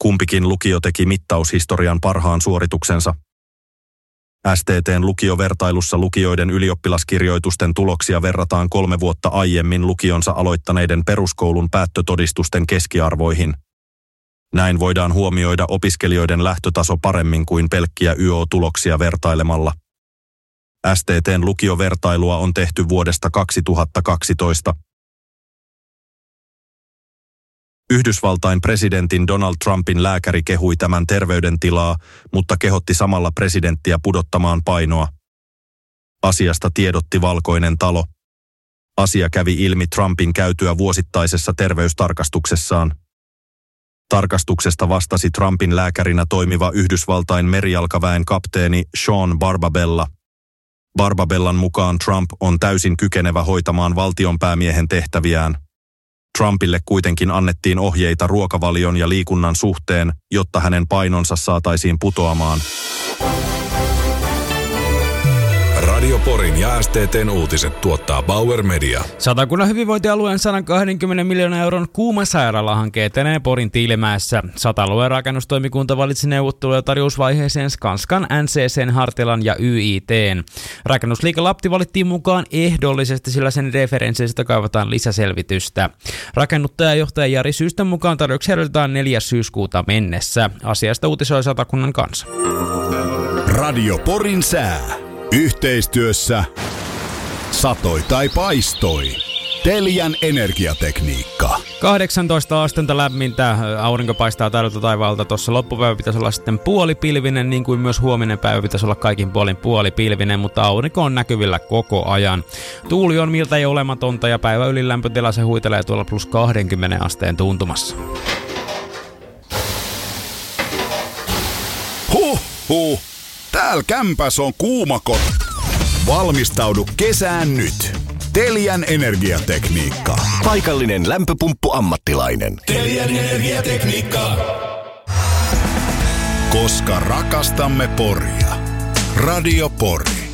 Kumpikin lukio teki mittaushistorian parhaan suorituksensa. STT:n lukiovertailussa lukioiden ylioppilaskirjoitusten tuloksia verrataan 3 vuotta aiemmin lukionsa aloittaneiden peruskoulun päättötodistusten keskiarvoihin. Näin voidaan huomioida opiskelijoiden lähtötaso paremmin kuin pelkkiä YO-tuloksia vertailemalla. STT:n lukiovertailua on tehty vuodesta 2012. Yhdysvaltain presidentin Donald Trumpin lääkäri kehui tämän terveydentilaa, mutta kehotti samalla presidenttiä pudottamaan painoa. Asiasta tiedotti Valkoinen talo. Asia kävi ilmi Trumpin käytyä vuosittaisessa terveystarkastuksessaan. Tarkastuksesta vastasi Trumpin lääkärinä toimiva Yhdysvaltain merijalkaväen kapteeni Sean Barbabella. Barbabellan mukaan Trump on täysin kykenevä hoitamaan valtionpäämiehen tehtäviään. Trumpille kuitenkin annettiin ohjeita ruokavalion ja liikunnan suhteen, jotta hänen painonsa saataisiin putoamaan. Radio Porin ja STT:n uutiset tuottaa Bauer Media. Satakunnan hyvinvointialueen 120 miljoonan euron kuumasairaalahanke etenee Porin Tiilimäessä. Sata-alueen rakennustoimikunta valitsi neuvotteluja tarjousvaiheeseen Skanskan, NCC:n, Hartilan ja YIT:n. Rakennusliike Lapti valittiin mukaan ehdollisesti, sillä sen referensseistä kaivataan lisäselvitystä. Rakennuttajajohtaja Jari Syystön mukaan tarjouksia edellytetään 4. syyskuuta mennessä. Asiasta uutisoi Satakunnan Kansa. Radio Porin sää. Yhteistyössä satoi tai paistoi. Telian energiatekniikka. 18 astetta lämmintä, aurinko paistaa täydeltä taivaalta. Tuossa loppupäivä pitäisi olla sitten puolipilvinen, niin kuin myös huominen päivä pitäisi olla kaikin puolin puolipilvinen, mutta aurinko on näkyvillä koko ajan. Tuuli on miltei olematonta ja päivä ylilämpötila se huitelee tuolla plus 20 asteen tuntumassa. Huh. Täällä kämpäs on kuumakot. Valmistaudu kesään nyt. Telian energiatekniikka. Paikallinen lämpöpumppu-ammattilainen. Telian energiatekniikka. Koska rakastamme Poria. Radio Pori.